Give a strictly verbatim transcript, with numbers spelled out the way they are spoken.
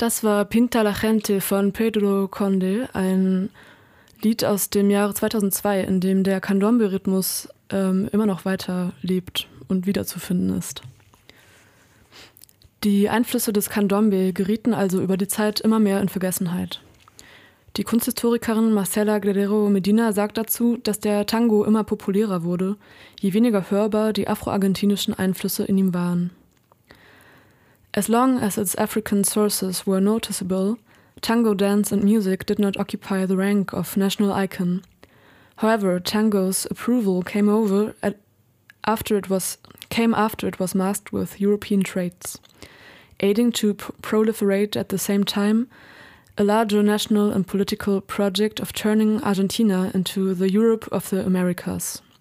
Das war Pinta la Gente von Pedro Conde, ein Lied aus dem Jahre zweitausendzwei, in dem der Candombe-Rhythmus ähm, immer noch weiter lebt und wiederzufinden ist. Die Einflüsse des Candombe gerieten also über die Zeit immer mehr in Vergessenheit. Die Kunsthistorikerin Marcela Guerrero Medina sagt dazu, dass der Tango immer populärer wurde, je weniger hörbar die afroargentinischen Einflüsse in ihm waren. As long as its African sources were noticeable, tango dance and music did not occupy the rank of national icon. However, tango's approval came over at, after it was came after it was masked with European traits, aiding to p- proliferate at the same time a larger national and political project of turning Argentina into the Europe of the Americas.